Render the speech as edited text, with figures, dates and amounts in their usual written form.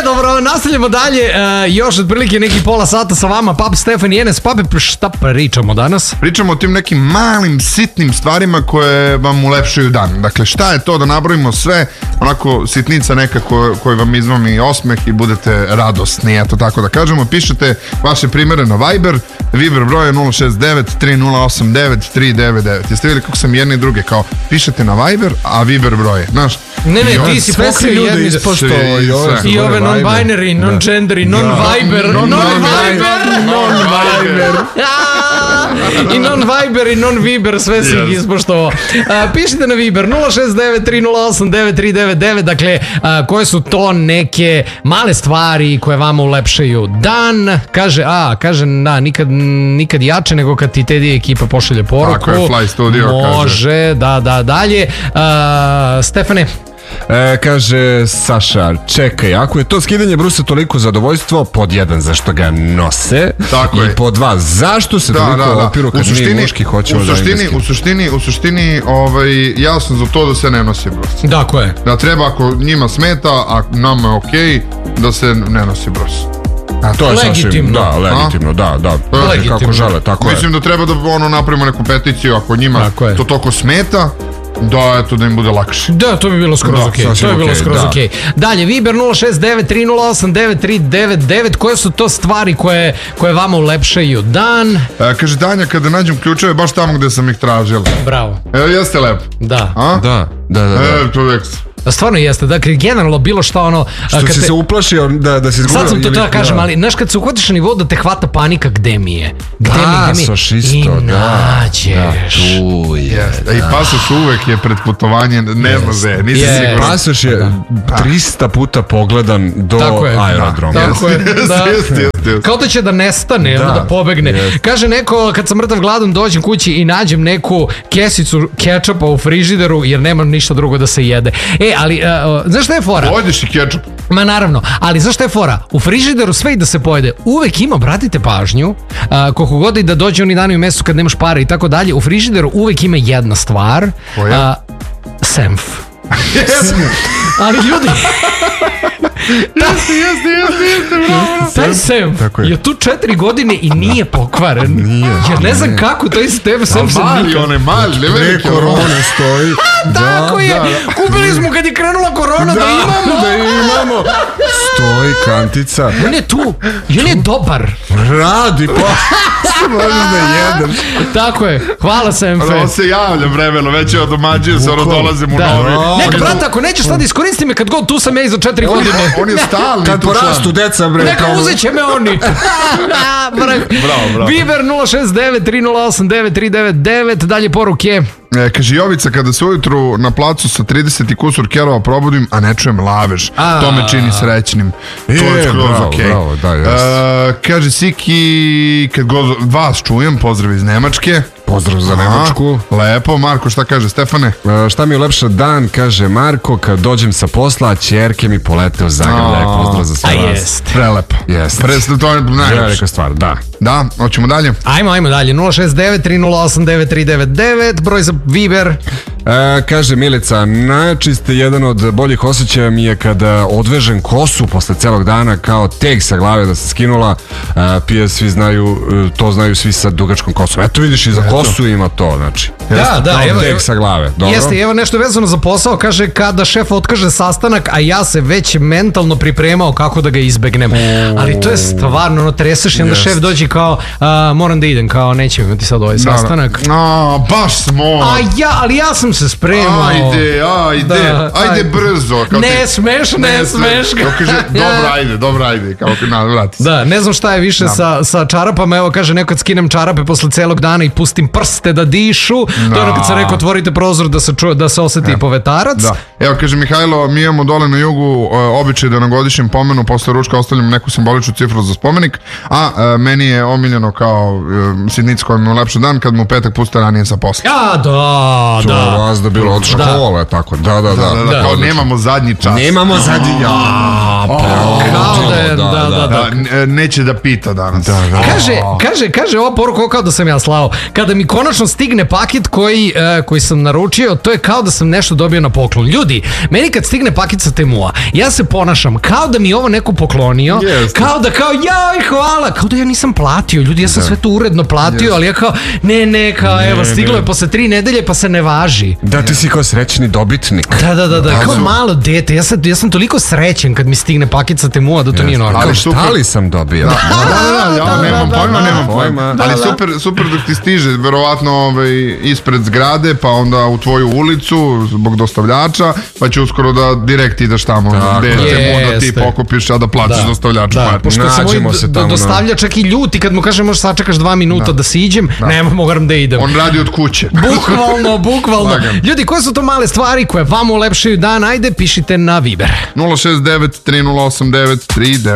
dobro, nastavljamo dalje. Još otprilike neki pola sata sa vama, Pap Stefan i Enes Pape. Šta pričamo danas? Pričamo o tim nekim malim, sitnim stvarima koje vam ulepšaju dan. Dakle, šta je to da nabrojimo sve, onako sitnica neka koja vam izmami osmeh i budete radosni, eto tako da kažemo. Pišete vaše primere na Viber broj je 069 3089 399. Jeste vidjeli kako sam jedne i druge, kao pišete na Viber, a Viber broje, znaš? Ne, ti si pokrio jedni i ove non-binary, non-gendery, non-viber, i non-viber i non-viber, sve si ih ispoštovao. Pišite na Viber 069 308 9399, dakle, koje su to neke male stvari koje vama ulepšaju dan. Kaže, da, nikad jače nego kad ti Teddy ekipa pošalje poruku. Tako je, Fly Studio može, da, dalje. Stefane? Kaže Saša, čekaj, ako je to skidanje brusa toliko zadovoljstvo, pod jedan, zašto ga nose, tako i pod dva, zašto se toliko opiru kad mi muški hoćemo da im U suštini, ja sam za to da se ne nosi brus. Tako je. Da treba, ako njima smeta, a nama je okej, da se ne nosi brus. A to je legitimno. Legitimno, da. Kako žele, tako je. Mislim da treba da napravimo neku peticiju, ako njima to toliko smeta, da, eto, da im bude lakše. Da, to bi bilo skroz okej. To bi bilo skroz okej. Dalje, Viber 069 308 9399. Koje su to stvari koje vama ulepšaju dan? Kaže Danja, kada nađem ključeve baš tamo gde sam ih tražila. Bravo. Evo, jeste lepo. Da. Evo, to je stvarno jeste, dakle, generalno bilo šta ono... Što si se uplašio da si izgubio... Sad sam to da kažem, ali znaš kad se uhvatiš na nivou da te hvata panika, gde mi je? Pasoš isto, i nađeš. Tu je. I pasoš uvek je pred putovanje, ne može, nisi siguran. Pasoš je 300 puta pogledan do aerodroma. Tako je, da. Kao da će da nestane, da pobegne. Kaže neko, kad sam mrtav gladan, dođem kući i nađem neku kesicu kečapa u frižideru, jer nema ništa drugo da se jede. Ali, znaš šta je fora? Pojedeš i kečup. Ma naravno, ali znaš šta je fora? U frižideru sve i da se pojede, uvek ima, obratite pažnju, koliko god i da dođe oni dani u mesecu kad nemaš para i tako dalje, u frižideru uvek ima jedna stvar. Senf. Ali ljudi... Taj senf je tu 4 godine i nije pokvaren. Jer ne znam kako taj senf se nikad... Mali, ne velike korone stoji. Tako je, kupili smo kad je krenula korona da imamo. Stoji kantica. On je tu i on je dobar. Radi, pa možeš da jedem. Tako je, hvala senfe. On se javlja vremeno, već je odomađio se, ono dolazim u novi. Neka, brate, ako nećeš sad iskoristi me kad god tu sam ja i za 4 godine. On je stalni. Kad porastu deca, bre. Neka uzet će me oni. Bravo. Viber 069 308 9399. Dalje poruke. Kaže Jovica, kada se ujutru na placu sa 30 i kusur kerova probudim, a ne čujem lavež, to me čini srećnim. To je skroz okej. Kaže Siki, kad god vas čujem, pozdrav iz Nemačke. Pozdrav za Nemačku. Lepo. Marko, šta kaže Stefane? Šta mi je ulepša dan, kaže Marko, kad dođem sa posla, a ćerke mi polete u Zagrljaj. Pozdrav za sve vas. Prelepo. To je najlepša. Velika stvar, da. Da, hoćemo dalje? Ajmo dalje. 069 308 9399, broj za Viber. Kaže Milica, najčiste jedan od boljih osjećaja mi je kada odvežem kosu posle celog dana kao tek sa glave da se skinula. Svi znaju, to znaju svi sa dugačkom kosom. Eto vidiš, i za kosu ima to, znači. Da, evo. Tek sa glave. Jeste, evo nešto vezano za posao, kaže kada šef otkaže sastanak, a ja se već mentalno pripremao kako da ga izbegnem. Ali to je stvarno, ono, treseš i onda šef dođe kao, moram da idem, kao nećemo imati sad ovaj sastanak. Baš smo. Ali ja sam se spremao. Ajde brzo. Ne smeš. Kaže, dobro, ajde. Vrati se. Da, ne znam šta je više sa čarapama, evo kaže neko, kad skinem čarape posle celog dana i pustim prste da dišu, to je ono kad se rekao otvorite prozor da se oseti povetarac. Evo kaže Mihajlo, mi imamo dole na jugu običaj da na godišnjem pomenu posle ručka ostavljamo neku simboličnu cifru za spomenik, a meni je omiljeno kao sitnica koja mi je ulepša dan kad mu petak puste ranije sa posla. Da. To je vas da bilo od škole, tako, da. Kao nemamo zadnji čas. Nemamo zadnji, Kao da je, da. Neće da pita danas. Kaže ova poruka kao da sam ja slao. Kada mi konačno stigne paket koji sam naručio, to je kao da sam nešto dobio na poklon. Ljudi, meni kad stigne paket sa Temua, ja se ponašam kao da mi je ovo neko poklonio, kao da jaj, hvala, kao da ja nisam platio. Ljudi, ja sam sve to uredno platio, ali ja kao, ne, evo, stiglo je posle 3 nedelje pa se ne važi. Da, ti si kao srećni dobitnik. Da, kao malo dete. Ja sam toliko srećen kad mi stigne paket sa Temua da to nije normalno. Ali šta li sam dobio? Nemam pojma. Ali super dok ti stiže, verovatno ispred zgrade, pa onda u tvoju ulicu zbog dostavljača, pa će uskoro da direkt ideš tamo gde da ti pokupiš, a da plaćaš dostavljaču. Pošto sam moj dostavljač čak i ljuti kad mu kaže možeš sačekaš 2 minuta da siđem, nema, moram da idem. On radi od kuće. Bukvalno. Ljudi, koje su to male stvari koje vam ulepšaju dan? Ajde, pišite na Viber. 069 3089 39